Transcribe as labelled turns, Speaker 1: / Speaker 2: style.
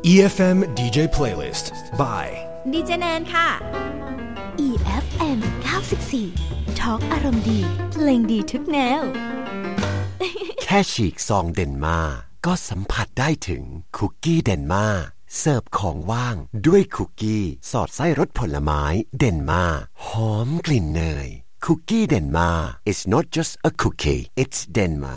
Speaker 1: EFM DJ Playlist by
Speaker 2: ดีเจแนนค่ะ
Speaker 3: EFM 94 Talk อารมณ์ดีเพลงดีทุกแนว
Speaker 4: แค่ฉีกซองเดนมาร์ก็สัมผัสได้ถึงคุกกี้เดนมาร์เสิร์ฟของว่างด้วยคุกกี้สอดไส้รสผลไม้เดนมาร์หอมกลิ่นเนยคุกกี้เดนมาร์ It's not just a cookie it's Denmark